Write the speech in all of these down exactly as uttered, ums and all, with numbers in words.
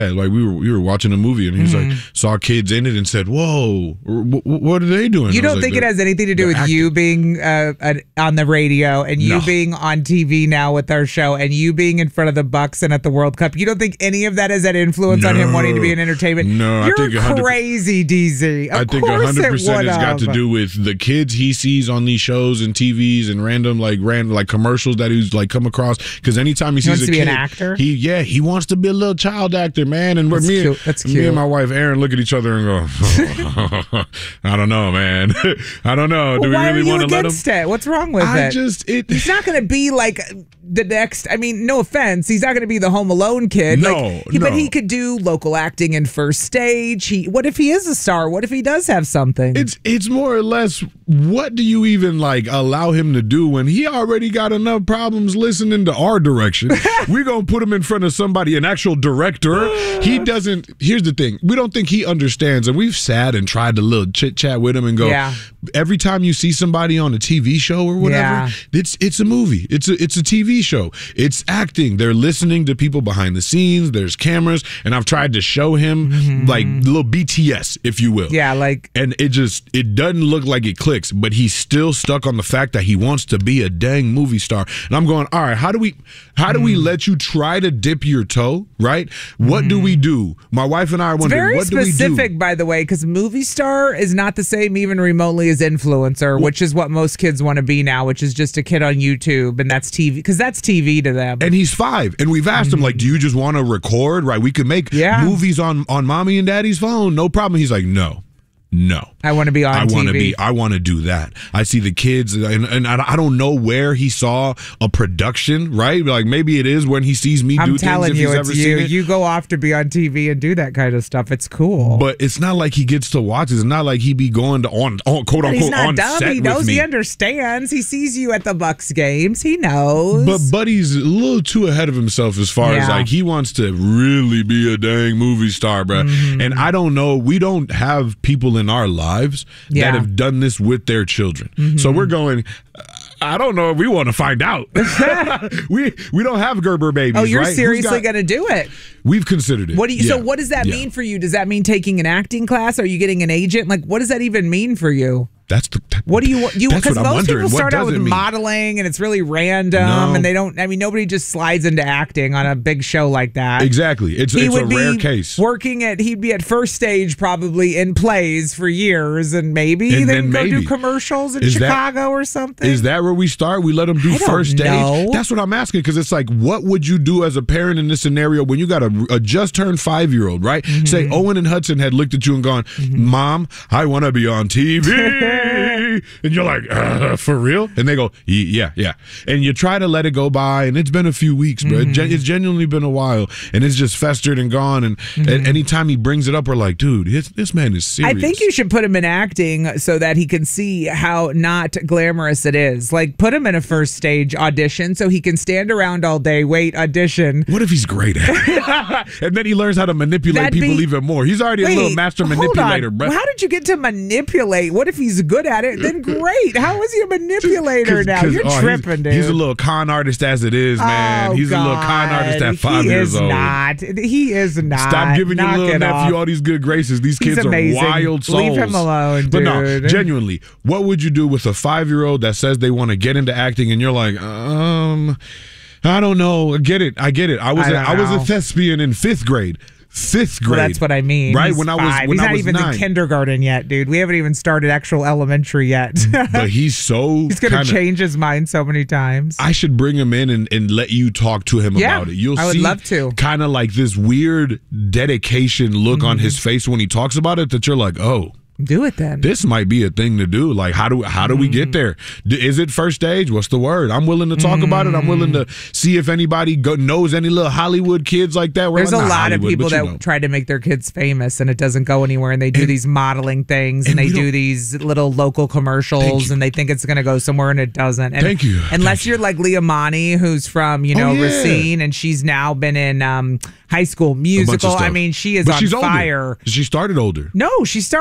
Like we were we were watching a movie and he's mm. like saw kids in it and said, "Whoa, w- w- what are they doing?" You don't like, think it has anything to do with acting. you being uh, on the radio and you no. being on T V now with our show and you being in front of the Bucks and at the World Cup? You don't think any of that has that influence no. on him wanting to be in entertainment? No, You're I think one hundred percent crazy, D Z. Of I think one hundred percent has got to do with the kids he sees on these shows and T Vs and random like random like commercials that he's like come across. Because anytime he, he sees wants a to be kid, an actor. He yeah he wants to be a little child actor, man. And That's me, cute. That's cute. me and my wife Erin look at each other and go, oh, I don't know, man. I don't know. Do well, we why really want to let him? It? What's wrong with I it? Just it. He's not going to be like the next. I mean, no offense, he's not going to be the Home Alone kid. No, like, he, no. But he could do local acting in First Stage. He. What if he is a star? What if he does have something? It's it's more or less. What do you even like allow him to do when he already got enough problems listening to our direction? We're gonna put him in front of somebody, an actual director. He doesn't. Here's the thing: we don't think he understands, and we've sat and tried to little chit chat with him and go. Yeah. Every time you see somebody on a T V show or whatever, yeah. it's it's a movie. It's a it's a T V show. It's acting. They're listening to people behind the scenes. There's cameras, and I've tried to show him mm-hmm. like little B T S, if you will. Yeah, like, and it just it doesn't look like it clicks, but he's still stuck on the fact that he wants to be a dang movie star. And I'm going, all right, how do we how do mm. we let you try to dip your toe? Right? What mm. do we do? My wife and I are wondering, very what do we do? Specific, by the way, because movie star is not the same even remotely as influencer, well, which is what most kids want to be now, which is just a kid on YouTube, and that's T V, because that's T V to them. And he's five, and we've asked mm. him, like, do you just want to record? Right? We could make yeah. movies on, on mommy and daddy's phone. No problem. He's like, no. No, I want to be on I T V. want to be. I want to do that. I see the kids, and, and I don't know where he saw a production. Right, like maybe it is when he sees me I'm do telling things. you, If he's it's ever you. seen it. You go off to be on T V and do that kind of stuff. It's cool, but it's not like he gets to watch. It's not like he be going to on, on quote unquote he's not on dumb. set He knows. with me. He understands. He sees you at the Bucks games. He knows. But Buddy's a little too ahead of himself as far yeah. as like he wants to really be a dang movie star, bro. Mm-hmm. And I don't know. We don't have people in our lives yeah. that have done this with their children. Mm-hmm. So we're going, I don't know if we want to find out. we we don't have Gerber babies. Oh, you're right? seriously going to do it? We've considered it. What do you? Yeah. So what does that yeah. mean for you? Does that mean taking an acting class? Are you getting an agent? Like, what does that even mean for you? That's the. That, what do you you? Because most wondering. people start out with mean? modeling, and it's really random, no. and they don't. I mean, nobody just slides into acting on a big show like that. Exactly, it's he it's would a be rare case. Working at, he'd be at First Stage probably in plays for years, and maybe and then go maybe. do commercials in is Chicago that, or something. Is that where we start? We let them do I First Stage. know. That's what I'm asking, because it's like, what would you do as a parent in this scenario when you got a, a just turned five year old, right? Mm-hmm. Say Owen and Hudson had looked at you and gone, mm-hmm. "Mom, I want to be on T V," and you're like, uh, "For real?" And they go, "Yeah, yeah." And you try to let it go by, and it's been a few weeks, bro. Mm-hmm. It's genuinely been a while, and it's just festered and gone. And mm-hmm. anytime he brings it up, we're like, "Dude, his, this man is serious." I think you should put him in acting so that he can see how not glamorous it is. Like, put him in a First Stage audition so he can stand around all day, wait, audition. What if he's great at it? And then he learns how to manipulate That'd people be, even more. He's already wait, a little master manipulator, bro. How did you get to manipulate? What if he's good at it? Then great. How is he a manipulator Cause, now? cause, You're oh, tripping, he's, dude. He's a little con artist as it is, man. Oh, he's God. a little con artist at five he years is old. Not. He is not. Stop giving Knock your little nephew off. all these good graces. These He's kids amazing. are wild souls. Leave him alone, dude. But no, genuinely, what would you do with a five-year-old that says they want to get into acting, and you're like, um, I don't know. I get it. I get it. I was I a, I was a know. thespian in fifth grade. Fifth grade. Well, that's what I mean. Right? He's when I was five. when He's I not was even nine. in kindergarten yet, dude. We haven't even started actual elementary yet. But he's so He's going to kinda, change his mind so many times. I should bring him in and, and let you talk to him yeah, about it. You'll I would see love to. Kind of like this weird dedication look Mm-hmm. on his face when he talks about it that you're like, oh, do it then. this might be a thing to do. Like, how do how do we get there? D- Is it First Stage? What's the word? I'm willing to talk mm. about it. I'm willing to see if anybody go- knows any little Hollywood kids like that. We're There's like, a lot Hollywood, of people that know. try to make their kids famous and it doesn't go anywhere, and they do and, these modeling things and, and they do these little local commercials and they think it's going to go somewhere and it doesn't. And Thank you. Unless Thank you're you. like Leah Monty, who's from, you know, oh, yeah. Racine, and she's now been in um, High School Musical. I mean, she is but on she's fire. Older. She started older. No, she started at like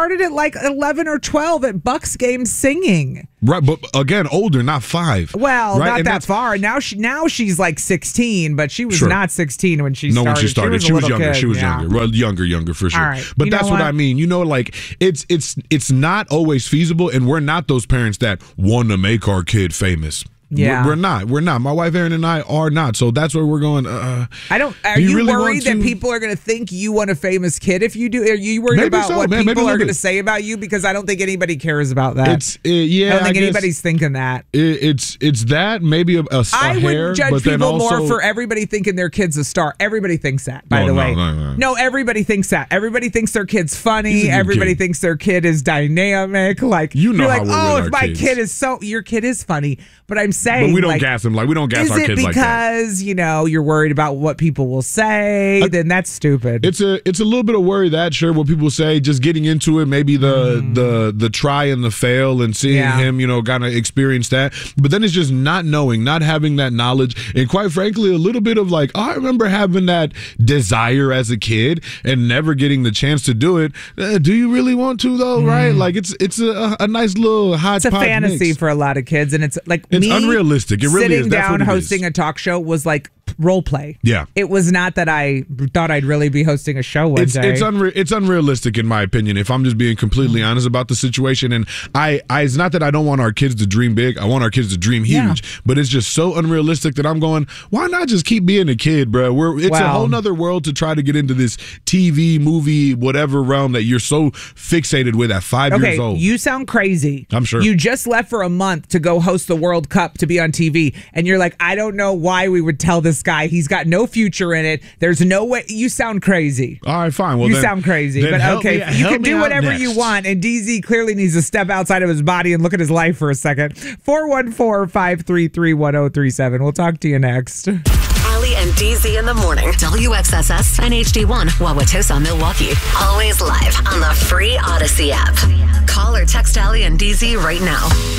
like eleven or twelve at Bucks games singing. Right, but again, older, not five. Well, right? not And that that's- far. Now she now she's like sixteen, but she was Sure. not sixteen when she No, started. when she started, she she was, was, a little younger. kid, She was yeah. younger, well, younger, younger for sure. All right. But You that's know what? what? I mean. You know, like it's it's it's not always feasible, and we're not those parents that want to make our kid famous. Yeah. we're, we're not. We're not. My wife Erin and I are not. So that's where we're going. Uh, I don't. Are do you, really worried want that to- people are going to think you want a famous kid if you do? Are you worried Maybe about so, what man, maybe a people are little going to bit. say about you? Because I don't think anybody cares about that. It's uh, yeah. I don't think guess anybody's thinking that. it, it's it's that maybe a, a, a I hair, would judge but then people also, more for everybody thinking their kid's a star. Everybody thinks that, by No, the no, way. no, no. everybody thinks that. Everybody thinks their kid's He's funny. a good Everybody kid. thinks their kid is dynamic. Like You know you're how like, we're oh, with if our my kids. kid is so, your kid is funny. But I'm saying, But we don't like, gas him like we don't gas is our it kids because like that. you know you're worried about what people will say? then that's stupid. It's a it's a little bit of worry that sure what people say, just getting into it, maybe the Mm. the the try and the fail and seeing Yeah. him, you know, kind of experience that. But then it's just not knowing, not having that knowledge, and quite frankly, a little bit of like, I remember having that desire as a kid and never getting the chance to do it. Uh, do you really want to though? Right? Like it's it's a, a nice little hodgepodge. It's a fantasy mix. for a lot of kids, and it's like It's me unrealistic. It really sitting is. That's down what it hosting is. a talk show was like role play. Yeah. It was not that I thought I'd really be hosting a show one It's day. it's unre- it's unrealistic in my opinion. If I'm just being completely honest about the situation, and I, I it's not that I don't want our kids to dream big. I want our kids to dream huge, Yeah. but it's just so unrealistic that I'm going. Why not just keep being a kid, bro? We're it's a Well- whole nother world to try to get into this T V, movie, whatever realm that you're so fixated with at five Okay, years old. you sound crazy. I'm sure. You just left for a month to go host the World Cup to be on T V, and you're like, I don't know why we would tell this guy. He's got no future in it. There's no way. You sound crazy. All right, fine. Well, you then- sound crazy, then but help okay, me- you help can me do out whatever you next. want. And D Z clearly needs to step outside of his body and look at his life for a second. four one four, five three three, one zero three seven. We'll talk to you next. Allie and D Z in the morning. W X S S and H D one, Wauwatosa, Milwaukee. Always live on the free Odyssey app. Call or text Allie and D Z right now.